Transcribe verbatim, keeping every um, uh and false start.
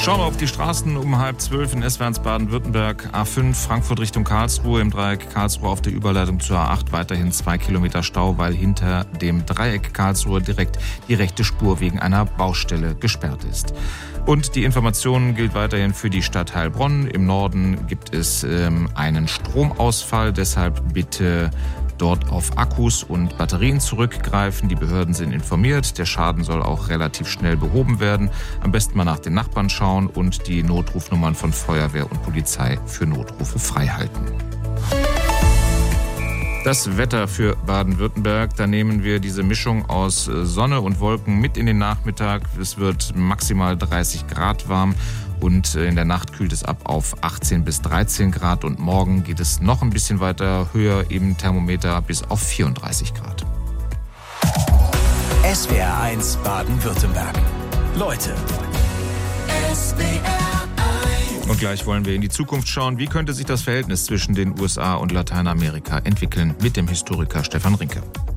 Schauen wir auf die Straßen um halb zwölf in S W R eins Baden-Württemberg. A fünf Frankfurt Richtung Karlsruhe, im Dreieck Karlsruhe auf der Überleitung zur A acht weiterhin zwei Kilometer Stau, weil hinter dem Dreieck Karlsruhe direkt die rechte Spur wegen einer Baustelle gesperrt ist. Und die Information gilt weiterhin für die Stadt Heilbronn. Im Norden gibt es ähm, einen Stromausfall, deshalb bitte dort auf Akkus und Batterien zurückgreifen. Die Behörden sind informiert. Der Schaden soll auch relativ schnell behoben werden. Am besten mal nach den Nachbarn schauen und die Notrufnummern von Feuerwehr und Polizei für Notrufe freihalten. Das Wetter für Baden-Württemberg, da nehmen wir diese Mischung aus Sonne und Wolken mit in den Nachmittag. Es wird maximal dreißig Grad warm und in der Nacht kühlt es ab auf achtzehn bis dreizehn Grad und morgen geht es noch ein bisschen weiter höher, eben Thermometer bis auf vierunddreißig Grad. S W R eins Baden-Württemberg. Leute. S W R eins. Und gleich wollen wir in die Zukunft schauen. Wie könnte sich das Verhältnis zwischen den U S A und Lateinamerika entwickeln? Mit dem Historiker Stefan Rinke.